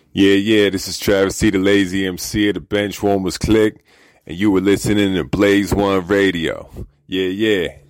Yeah, this is Travis C, the Lazy MC of the Benchwarmers Click, and you were listening to Blaze One Radio. Yeah.